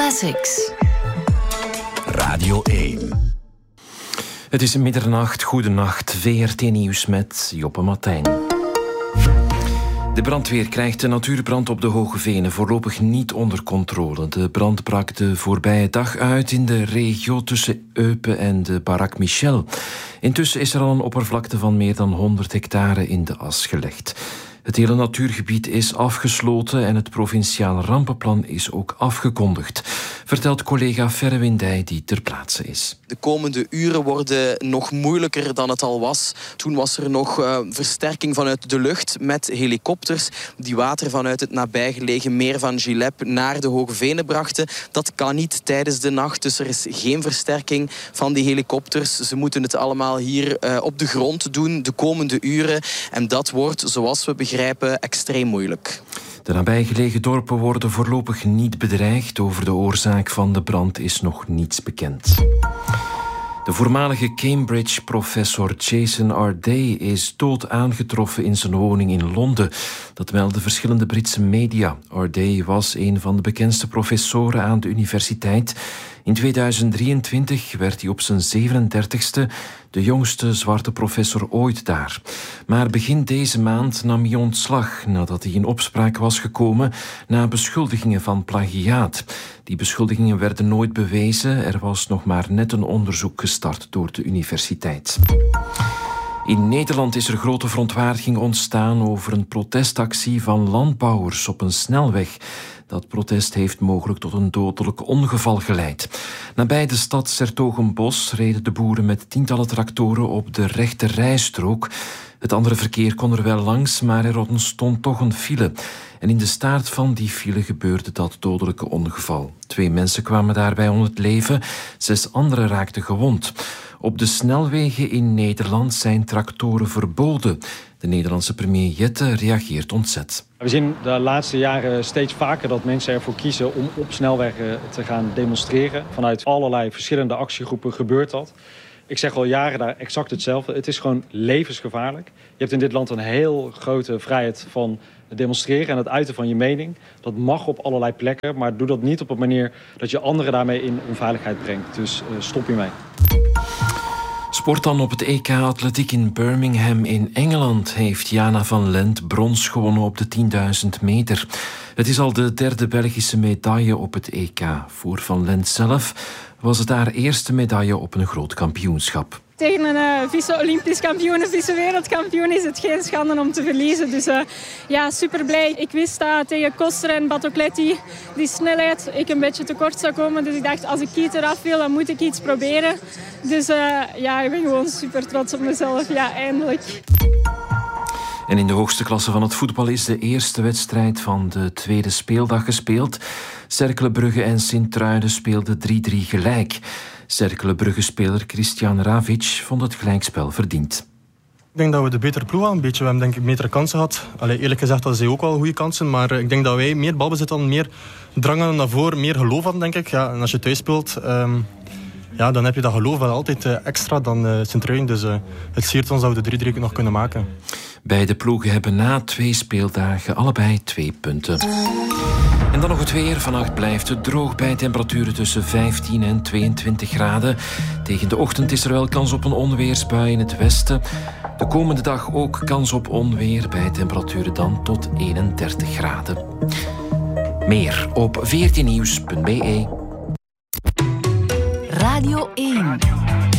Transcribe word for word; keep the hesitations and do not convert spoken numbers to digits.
Classics. Radio één. Het is middernacht, goedenacht, V R T Nieuws met Joppe Martijn. De brandweer krijgt de natuurbrand op de Hoge Venen voorlopig niet onder controle. De brand brak de voorbije dag uit in de regio tussen Eupen en de Barak Michel. Intussen is er al een oppervlakte van meer dan honderd hectare in de as gelegd. Het hele natuurgebied is afgesloten en het provinciaal rampenplan is ook afgekondigd, vertelt collega Ferre Windij die ter plaatse is. De komende uren worden nog moeilijker dan het al was. Toen was er nog uh, versterking vanuit de lucht met helikopters die water vanuit het nabijgelegen meer van Gilep naar de Hoge Venen brachten. Dat kan niet tijdens de nacht, dus er is geen versterking van die helikopters. Ze moeten het allemaal hier uh, op de grond doen de komende uren en dat wordt, zoals we begrijpen, extreem moeilijk. De nabijgelegen dorpen worden voorlopig niet bedreigd. Over de oorzaak van de brand is nog niets bekend. De voormalige Cambridge-professor Jason Arday is dood aangetroffen in zijn woning in Londen. Dat melden verschillende Britse media. Arday was een van de bekendste professoren aan de universiteit. In tweeduizend drieëntwintig werd hij op zijn zevenendertigste de jongste zwarte professor ooit daar. Maar begin deze maand nam hij ontslag nadat hij in opspraak was gekomen na beschuldigingen van plagiaat. Die beschuldigingen werden nooit bewezen. Er was nog maar net een onderzoek gestart door de universiteit. In Nederland is er grote verontwaardiging ontstaan over een protestactie van landbouwers op een snelweg. Dat protest heeft mogelijk tot een dodelijk ongeval geleid. Nabij de stad 's-Hertogenbosch reden de boeren met tientallen tractoren op de rechte rijstrook. Het andere verkeer kon er wel langs, maar er ontstond toch een file. En in de staart van die file gebeurde dat dodelijke ongeval. Twee mensen kwamen daarbij om het leven, zes anderen raakten gewond. Op de snelwegen in Nederland zijn tractoren verboden. De Nederlandse premier Jette reageert ontzet. We zien de laatste jaren steeds vaker dat mensen ervoor kiezen om op snelwegen te gaan demonstreren. Vanuit allerlei verschillende actiegroepen gebeurt dat. Ik zeg al jaren daar exact hetzelfde. Het is gewoon levensgevaarlijk. Je hebt in dit land een heel grote vrijheid van demonstreren en het uiten van je mening. Dat mag op allerlei plekken, maar doe dat niet op een manier dat je anderen daarmee in onveiligheid brengt. Dus uh, stop hiermee. Sport dan op het E K Atletiek in Birmingham in Engeland heeft Jana van Lent brons gewonnen op de tienduizend meter. Het is al de derde Belgische medaille op het E K. Voor Van Lent zelf was het haar eerste medaille op een groot kampioenschap. Tegen een uh, vice-Olympisch kampioen, een vice-wereldkampioen is het geen schande om te verliezen. Dus uh, ja, super blij. Ik wist dat tegen Koster en Batocletti die snelheid ik een beetje tekort zou komen. Dus ik dacht, als ik kiet eraf wil, dan moet ik iets proberen. Dus uh, ja, ik ben gewoon super trots op mezelf. Ja, eindelijk. En in de hoogste klasse van het voetbal is de eerste wedstrijd van de tweede speeldag gespeeld. Cercle Brugge en Sint-Truiden speelden drie drie gelijk. Cercle Brugge-speler Christian Ravic vond het gelijkspel verdiend. Ik denk dat we de betere ploeg hadden. Een beetje, we hebben denk ik betere kansen gehad. Allee, eerlijk gezegd hadden zij ook wel goede kansen. Maar ik denk dat wij meer balbezit hadden, meer drang hadden naar voren, meer geloof hadden, denk ik. Ja, en als je thuis speelt, um, ja, dan heb je dat geloof wel altijd uh, extra dan uh, Sint-Truiden. Dus uh, het siert ons dat we de drie drie nog kunnen maken. Beide ploegen hebben na twee speeldagen allebei twee punten. En dan nog het weer. Vannacht blijft het droog bij temperaturen tussen vijftien en tweeëntwintig graden. Tegen de ochtend is er wel kans op een onweersbui in het westen. De komende dag ook kans op onweer bij temperaturen dan tot eenendertig graden. Meer op v r t nieuws punt b e. Radio één.